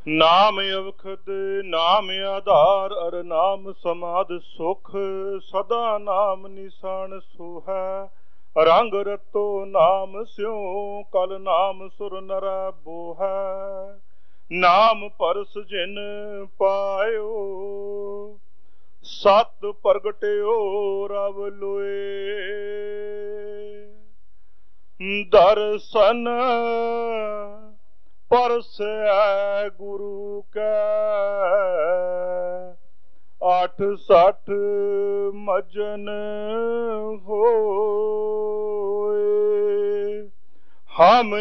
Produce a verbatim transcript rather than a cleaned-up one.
नाम अवखद नाम आधार अर नाम समाध सुख सदा नाम निशान सोहै रंग रतो नाम स्यों कल नाम सुर नरा बोहै नाम परस जिन पायो सत प्रगट्यो रव लोए दर्शन परसै गुरु कै अठ सठ मजन होए हम